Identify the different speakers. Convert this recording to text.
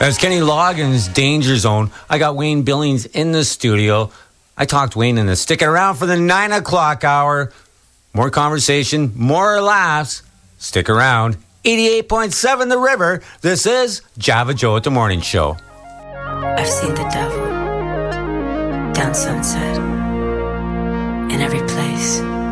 Speaker 1: As Kenny Loggins' Danger Zone, I got Wayne Billings in the studio. I talked Wayne into sticking around for the 9 o'clock hour. More conversation, more laughs. Stick around. 88.7 The River. This is Java Joe at the Morning Show.
Speaker 2: I've seen the devil down Sunset, in every place.